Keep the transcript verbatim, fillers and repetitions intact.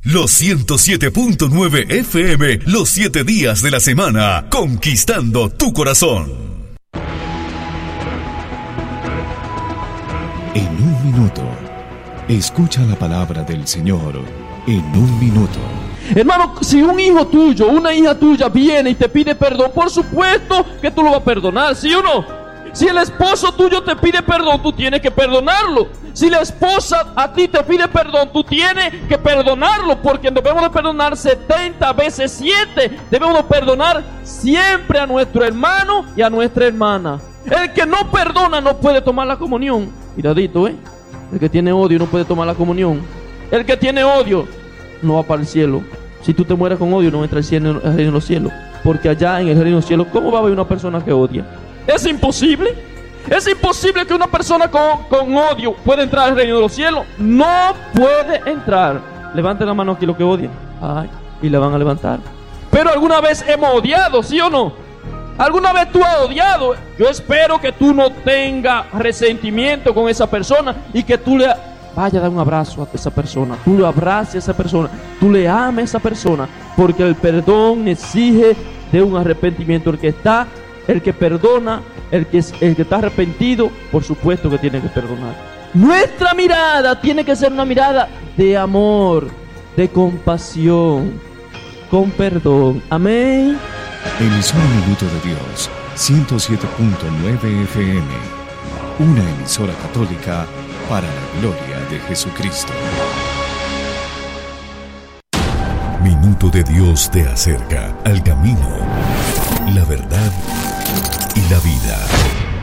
Los ciento siete punto nueve F M, los siete días de la semana, conquistando tu corazón. En un minuto, escucha la palabra del Señor. En un minuto. Hermano, si un hijo tuyo, una hija tuya viene y te pide perdón, por supuesto que tú lo vas a perdonar, ¿sí o no? Si el esposo tuyo te pide perdón, tú tienes que perdonarlo. Si la esposa a ti te pide perdón, tú tienes que perdonarlo, porque debemos de perdonar setenta veces siete. Debemos de perdonar siempre a nuestro hermano y a nuestra hermana. El que no perdona no puede tomar la comunión. Miradito, ¿eh? El que tiene odio no puede tomar la comunión. El que tiene odio no va para el cielo. Si tú te mueres con odio, no entra al cielo, al reino de los cielos. Porque allá en el reino de los cielos, ¿cómo va a haber una persona que odia? ¿Es imposible? ¿Es imposible que una persona con, con odio pueda entrar al reino de los cielos? No puede entrar. Levanten la mano aquí los que odian. Ay, y la van a levantar. Pero alguna vez hemos odiado, ¿sí o no? ¿Alguna vez tú has odiado? Yo espero que tú no tengas resentimiento con esa persona y que tú le vaya a dar un abrazo a esa persona. Tú le abraces a esa persona. Tú le ames a esa persona. Porque el perdón exige de un arrepentimiento. El que está, el que perdona, el que, el que está arrepentido, por supuesto que tiene que perdonar. Nuestra mirada tiene que ser una mirada de amor, de compasión, con perdón. Amén. Emisora Minuto de Dios, ciento siete punto nueve F M. Una emisora católica para la gloria de Jesucristo. Minuto de Dios te acerca al camino, la verdad y la vida.